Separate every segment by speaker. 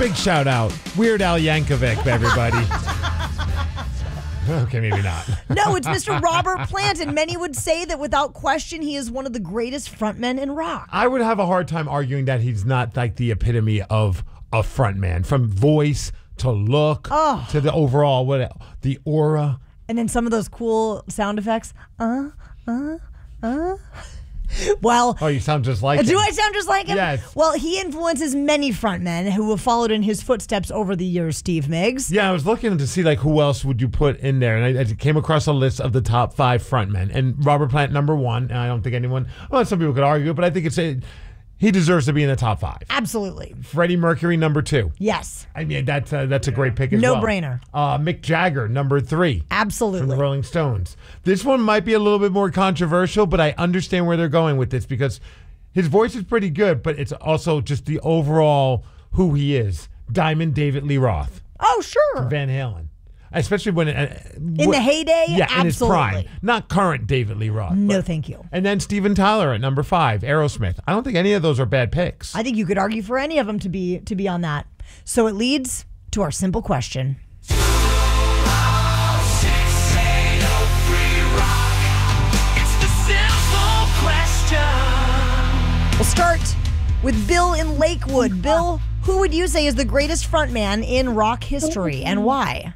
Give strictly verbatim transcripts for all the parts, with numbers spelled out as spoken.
Speaker 1: Big shout out. Weird Al Yankovic, everybody. Okay, maybe not.
Speaker 2: No, it's Mister Robert Plant, and many would say that without question, he is one of the greatest frontmen in rock.
Speaker 1: I would have a hard time arguing that he's not like the epitome of a frontman, from voice to look
Speaker 2: oh.
Speaker 1: to the overall, what the aura.
Speaker 2: And then some of those cool sound effects. Uh, uh, uh. Well,
Speaker 1: oh, you sound just like
Speaker 2: do
Speaker 1: him.
Speaker 2: I sound just like him?
Speaker 1: Yes.
Speaker 2: Well, he influences many frontmen who have followed in his footsteps over the years, Steve Miggs.
Speaker 1: Yeah, I was looking to see like who else would you put in there, and I, I came across a list of the top five frontmen, and Robert Plant number one. And I don't think anyone, well, some people could argue, but I think it's a, he deserves to be in the top five.
Speaker 2: Absolutely.
Speaker 1: Freddie Mercury number two.
Speaker 2: Yes.
Speaker 1: I mean that's uh, that's a great pick as
Speaker 2: no
Speaker 1: well.
Speaker 2: No brainer.
Speaker 1: Uh, Mick Jagger number three.
Speaker 2: Absolutely.
Speaker 1: From the Rolling Stones. This one might be a little bit more controversial, but I understand where they're going with this because his voice is pretty good, but it's also just the overall who he is. Diamond David Lee Roth.
Speaker 2: Oh, sure.
Speaker 1: From Van Halen. Especially when... Uh,
Speaker 2: in the heyday?
Speaker 1: Yeah,
Speaker 2: absolutely.
Speaker 1: In his prime. Not current David Lee Roth.
Speaker 2: No,
Speaker 1: but.
Speaker 2: thank you.
Speaker 1: And then Steven Tyler at number five, Aerosmith. I don't think any of those are bad picks.
Speaker 2: I think you could argue for any of them to be to be on that. So it leads to our simple question. We'll start with Bill in Lakewood. Bill, who would you say is the greatest frontman in rock history and why?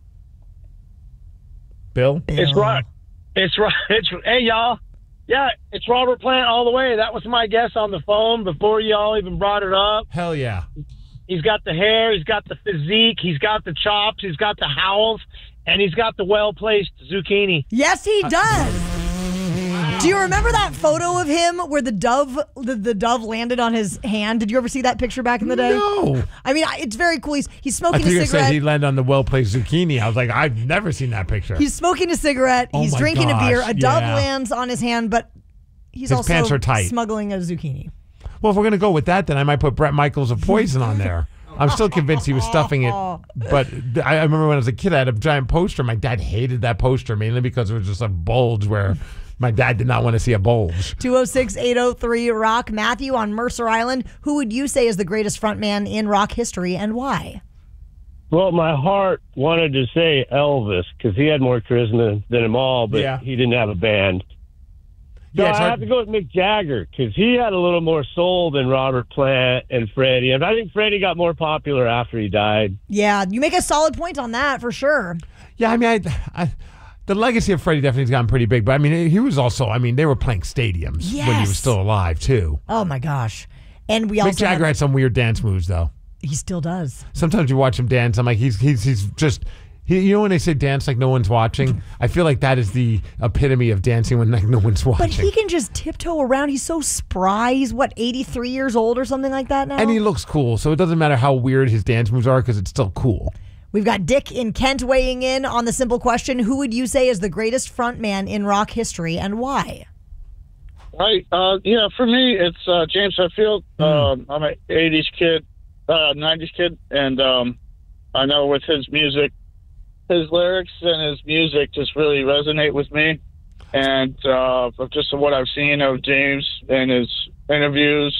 Speaker 1: Bill?
Speaker 2: Bill.
Speaker 3: It's right. It's right. It's hey y'all. Yeah, it's Robert Plant all the way. That was my guess on the phone before y'all even brought it up.
Speaker 1: Hell yeah.
Speaker 3: He's got the hair, he's got the physique, he's got the chops, he's got the howls, and he's got the well-placed zucchini.
Speaker 2: Yes, he does. Do you remember that photo of him where the dove the, the dove landed on his hand? Did you ever see that picture back in the day?
Speaker 1: No.
Speaker 2: I mean, it's very cool. He's, he's
Speaker 1: I
Speaker 2: smoking
Speaker 1: think
Speaker 2: a
Speaker 1: you
Speaker 2: cigarette.
Speaker 1: said he landed on the well-placed zucchini. I was like, I've never seen that picture.
Speaker 2: He's smoking a cigarette.
Speaker 1: Oh
Speaker 2: He's
Speaker 1: my
Speaker 2: drinking
Speaker 1: gosh,
Speaker 2: a beer. A dove
Speaker 1: yeah.
Speaker 2: lands on his hand, but he's
Speaker 1: His
Speaker 2: also
Speaker 1: pants are tight.
Speaker 2: smuggling a zucchini.
Speaker 1: Well, if we're going to go with that, then I might put Bret Michaels of Poison on there. I'm still convinced he was stuffing it. But th- I I remember when I was a kid, I had a giant poster. My dad hated that poster mainly because it was just a bulge where my dad did not want to see a bulge.
Speaker 2: two oh six, eight oh three, rock. Matthew on Mercer Island. Who would you say is the greatest frontman in rock history and why?
Speaker 3: Well, my heart wanted to say Elvis because he had more charisma than them all, but
Speaker 1: Yeah.
Speaker 3: he didn't have a band. So
Speaker 1: Yeah, it's
Speaker 3: I
Speaker 1: hard-
Speaker 3: have to go with Mick Jagger because he had a little more soul than Robert Plant and Freddie. And I think Freddie got more popular after he died.
Speaker 2: Yeah, you make a solid point on that for sure.
Speaker 1: Yeah, I mean, I, I, the legacy of Freddie definitely has gotten pretty big. But, I mean, he was also, I mean, they were playing stadiums when he
Speaker 2: Yes.
Speaker 1: was still alive, too.
Speaker 2: Oh my gosh. And we
Speaker 1: Mick
Speaker 2: also
Speaker 1: Jagger
Speaker 2: have-
Speaker 1: had some weird dance moves, though.
Speaker 2: he still does.
Speaker 1: Sometimes you watch him dance, I'm like, he's he's he's just... He, you know when they say dance like no one's watching? I feel like that is the epitome of dancing when like no one's watching.
Speaker 2: But he can just tiptoe around. He's so spry. He's what, eighty-three years old or something like that now?
Speaker 1: And he looks cool, so it doesn't matter how weird his dance moves are because it's still cool.
Speaker 2: We've got Dick in Kent weighing in on the simple question. Who would you say is the greatest frontman in rock history and why?
Speaker 4: Right. Uh, yeah, for me, it's uh, James Hetfield.
Speaker 1: Mm.
Speaker 4: Um, I'm an eighties kid, uh, nineties kid, and um, I know with his music, his lyrics and his music just really resonate with me. And uh, just what I've seen of James and his interviews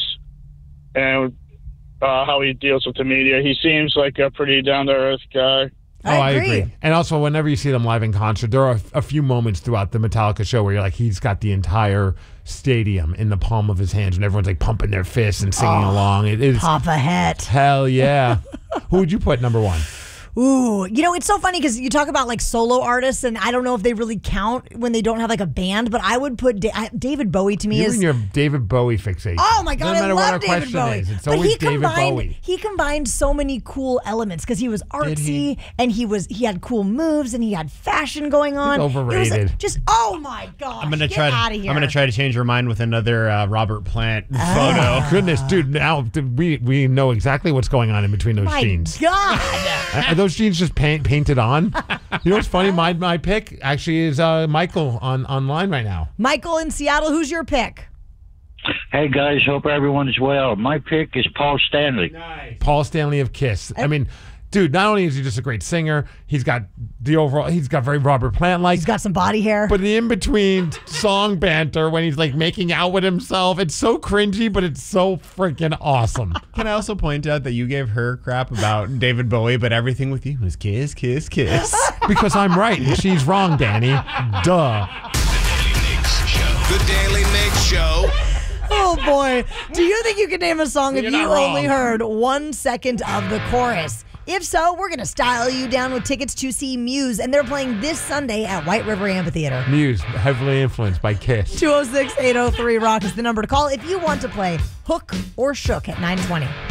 Speaker 4: and uh, how he deals with the media, he seems like a pretty down-to-earth guy.
Speaker 1: Oh, I agree. And also, whenever you see them live in concert, there are a, a few moments throughout the Metallica show where you're like, he's got the entire stadium in the palm of his hands, and everyone's like pumping their fists and singing
Speaker 2: Oh,
Speaker 1: along. It is
Speaker 2: Papa Het.
Speaker 1: Hell yeah. Who would you put number one?
Speaker 2: Ooh, you know, it's so funny because you talk about like solo artists, and I don't know if they really count when they don't have like a band, but I would put da- I- David Bowie to me
Speaker 1: You
Speaker 2: is.
Speaker 1: and your David Bowie fixation.
Speaker 2: Oh my God,
Speaker 1: no matter
Speaker 2: I
Speaker 1: what
Speaker 2: love
Speaker 1: our
Speaker 2: David
Speaker 1: question
Speaker 2: Bowie.
Speaker 1: is, it's
Speaker 2: but
Speaker 1: always
Speaker 2: he
Speaker 1: David
Speaker 2: combined,
Speaker 1: Bowie.
Speaker 2: he combined so many cool elements because he was artsy
Speaker 1: he?
Speaker 2: and he was he had cool moves and he had fashion going on.
Speaker 1: He's
Speaker 2: It was
Speaker 1: overrated.
Speaker 2: like, just oh my God,
Speaker 5: I'm gonna
Speaker 2: get
Speaker 5: try.
Speaker 2: out
Speaker 5: To,
Speaker 2: of here.
Speaker 5: I'm gonna try to change your mind with another uh, Robert Plant
Speaker 2: Ah.
Speaker 5: photo.
Speaker 1: Goodness, dude! Now we we know exactly what's going on in between those
Speaker 2: My
Speaker 1: jeans.
Speaker 2: God.
Speaker 1: Are those jeans just paint, painted on? You know what's funny? My my pick actually is uh, Michael on online right now.
Speaker 2: Michael in Seattle, who's your pick?
Speaker 6: Hey guys, hope everyone is well. My pick is Paul Stanley.
Speaker 1: Paul Stanley of Kiss. I mean, dude, not only is he just a great singer, he's got the overall, he's got very Robert Plant-like.
Speaker 2: He's got some body hair.
Speaker 1: But the in-between song banter when he's like making out with himself, it's so cringy, but it's so freaking awesome.
Speaker 5: Can I also point out that you gave her crap about David Bowie, but everything with you was kiss, kiss, kiss.
Speaker 1: Because I'm right and she's wrong, Danny. Duh.
Speaker 6: The Daily Mix Show.
Speaker 2: Oh boy. Do you think you could name a song if
Speaker 1: You're
Speaker 2: you
Speaker 1: not wrong.
Speaker 2: only heard one second of the chorus? If so, we're going to style you down with tickets to see Muse, and they're playing this Sunday at White River Amphitheater.
Speaker 1: Muse, heavily influenced by Kiss.
Speaker 2: two oh six, eight oh three, ROCK is the number to call if you want to play Hook or Shook at nine twenty.